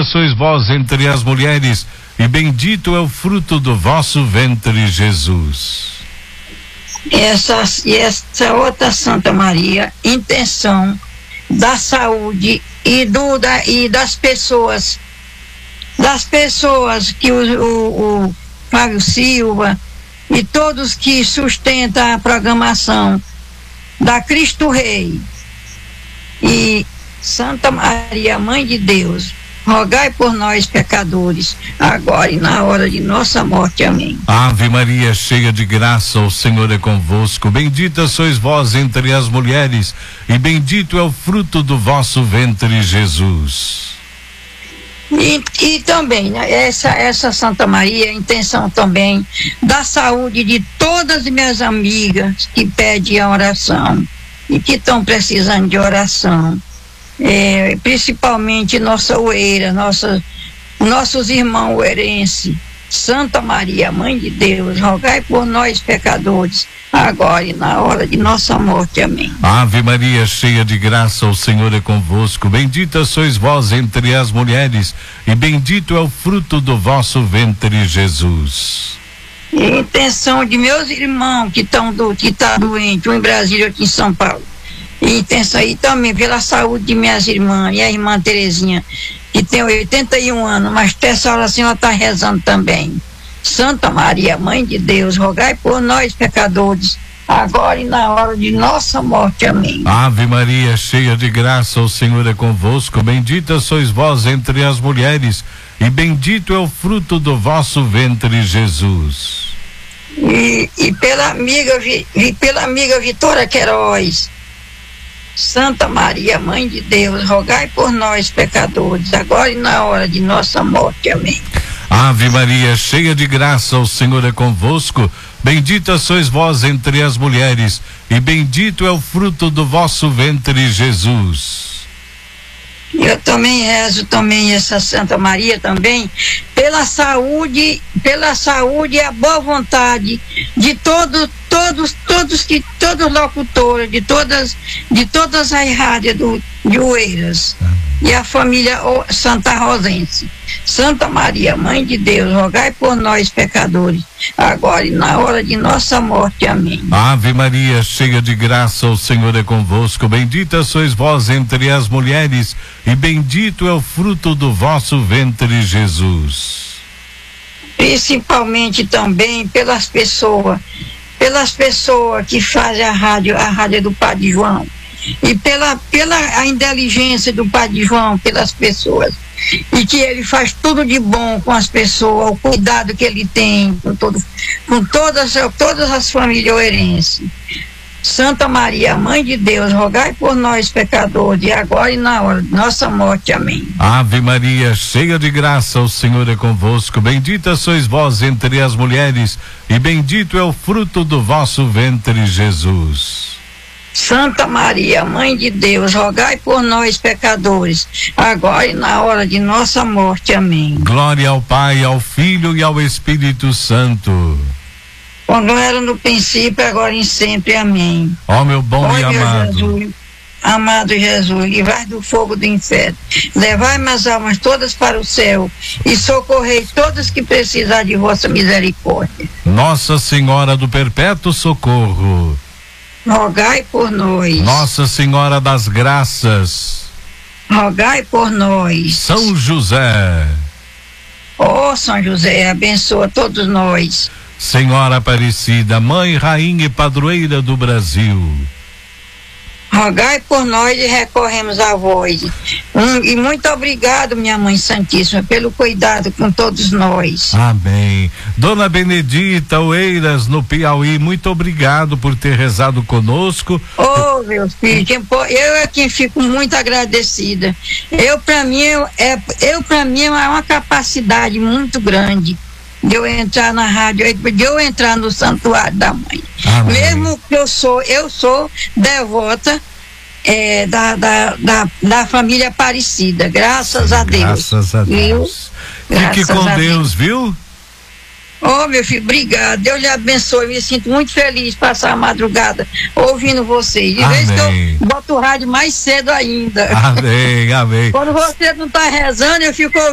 sois vós entre as mulheres, e bendito é o fruto do vosso ventre, Jesus. Essa outra Santa Maria, intenção da saúde e das pessoas que o Flávio Silva e todos que sustentam a programação da Cristo Rei e Santa Maria, Mãe de Deus, rogai por nós, pecadores, agora e na hora de nossa morte. Amém. Ave Maria, cheia de graça, o Senhor é convosco. Bendita sois vós entre as mulheres, e bendito é o fruto do vosso ventre, Jesus. E também, né, essa Santa Maria, a intenção também da saúde de todas as minhas amigas que pedem a oração e que estão precisando de oração. Principalmente nossa Oeira, nossos irmãos oeirenses. Santa Maria, Mãe de Deus, rogai por nós, pecadores, agora e na hora de nossa morte. Amém. Ave Maria, cheia de graça, o Senhor é convosco. Bendita sois vós entre as mulheres, e bendito é o fruto do vosso ventre, Jesus. E intenção de meus irmãos que estão doentes, um em Brasília, outro em São Paulo. E intenção aí também pela saúde de minhas irmãs, e a irmã Terezinha, que tem 81 anos, mas essa hora a senhora está rezando também. Santa Maria, Mãe de Deus, rogai por nós, pecadores, agora e na hora de nossa morte. Amém. Ave Maria, cheia de graça, o Senhor é convosco. Bendita sois vós entre as mulheres, e bendito é o fruto do vosso ventre, Jesus. E pela amiga Vitória Queiroz, Santa Maria, Mãe de Deus, rogai por nós, pecadores, agora e na hora de nossa morte. Amém. Ave Maria, cheia de graça, o Senhor é convosco. Bendita sois vós entre as mulheres, e bendito é o fruto do vosso ventre, Jesus. Eu também rezo também essa Santa Maria também pela saúde e a boa vontade de todos locutores, de todas as rádios de Oeiras e a família Santa Rosense. Santa Maria, Mãe de Deus, rogai por nós, pecadores, agora e na hora de nossa morte. Amém. Ave Maria, cheia de graça, o Senhor é convosco. Bendita sois vós entre as mulheres, e bendito é o fruto do vosso ventre, Jesus. Principalmente também pelas pessoas que fazem a rádio do Padre João, e pela a inteligência do Padre João, pelas pessoas, e que ele faz tudo de bom com as pessoas, o cuidado que ele tem com todas as famílias oeirenses. Santa Maria, Mãe de Deus, rogai por nós, pecadores, agora e na hora de nossa morte. Amém. Ave Maria, cheia de graça, o Senhor é convosco. Bendita sois vós entre as mulheres, e bendito é o fruto do vosso ventre, Jesus. Santa Maria, Mãe de Deus, rogai por nós, pecadores, agora e na hora de nossa morte. Amém. Glória ao Pai, ao Filho e ao Espírito Santo, quando era no princípio, agora e sempre. Amém. Ó meu bom e amado Jesus, amado Jesus, livrai do fogo do inferno, levai as almas todas para o céu e socorrei todas que precisar de vossa misericórdia. Nossa Senhora do Perpétuo Socorro, rogai por nós. Nossa Senhora das Graças, rogai por nós. São José, ó São José, abençoa todos nós. Senhora Aparecida, Mãe, Rainha e Padroeira do Brasil, rogai por nós e recorremos a vós. E muito obrigado, minha Mãe Santíssima, pelo cuidado com todos nós. Amém. Dona Benedita Oeiras, no Piauí, muito obrigado por ter rezado conosco. Oh, meu filho, eu é quem fico muito agradecida. Para mim é uma capacidade muito grande de eu entrar na rádio, de eu entrar no Santuário da Mãe. Amém. Mesmo que eu sou devota da família Aparecida, graças a Deus. Graças a Deus. Fique com Deus, viu? Oh, meu filho, obrigado. Deus lhe abençoe. Me sinto muito feliz de passar a madrugada ouvindo vocês. De vez que eu boto o rádio mais cedo ainda. Amém, amém. Quando você não está rezando, eu fico